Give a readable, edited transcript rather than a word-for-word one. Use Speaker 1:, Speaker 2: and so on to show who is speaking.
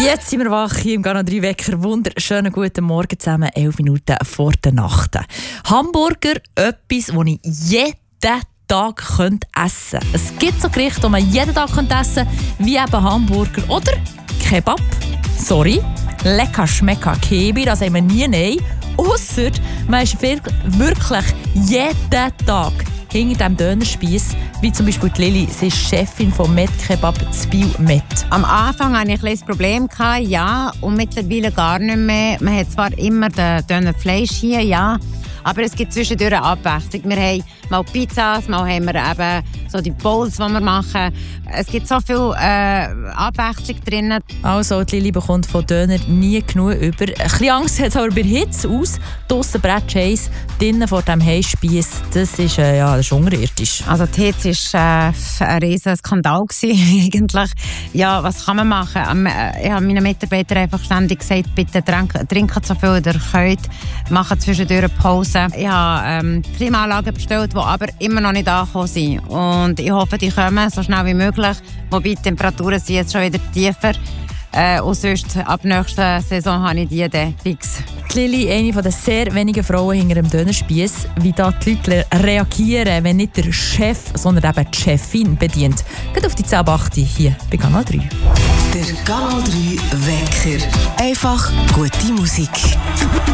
Speaker 1: Jetzt sind wir wach hier im Kanal 3 Wecker. Wunderschönen guten Morgen zusammen, 11 Minuten vor der Nacht. Hamburger, etwas, das ich jeden Tag essen könnte. Es gibt so Gerichte, die man jeden Tag essen könnte, wie eben Hamburger oder Kebab. Sorry, lecker schmecker Kebi, das haben wir nie nein. Ausser man ist wirklich jeden Tag hinter dem Dönerspieß, wie zum Beispiel die Lili, sie ist Chefin von Met Kebab zu Biel Met.
Speaker 2: Am Anfang hatte ich ein Problem, ja, und mittlerweile gar nicht mehr. Man hat zwar immer den Dönerfleisch hier, ja, aber es gibt zwischendurch eine Abwechslung. Wir haben mal Pizzas, mal haben wir eben so die Bowls, die wir machen. Es gibt so viel Abwechslung drin.
Speaker 1: Also, die Lili bekommt von Döner nie genug über. Ein bisschen Angst hat es aber bei Hitze aus. Draussen brennt Chase, drinnen vor dem Heißspieß. Das ist unterirdisch.
Speaker 2: Also die Hitze war ein riesen Skandal eigentlich. Ja, was kann man machen? Ich habe meinen Mitarbeitern einfach ständig gesagt, bitte trinken so viel ihr könnt, machen zwischendurch eine Pause. Ich habe Klimaanlagen bestellt, die aber immer noch nicht angekommen sind. Und ich hoffe, die kommen so schnell wie möglich. Wobei die Temperaturen sind jetzt schon wieder tiefer. Und sonst, ab nächster Saison habe ich die dann fix.
Speaker 1: Die Lili, eine der sehr wenigen Frauen hinter dem Dönerspieß, wie da die Leute reagieren, wenn nicht der Chef, sondern eben die Chefin bedient. Geht auf die 10.8 hier bei Kanal 3.
Speaker 3: Der Kanal 3 Wecker. Einfach gute Musik.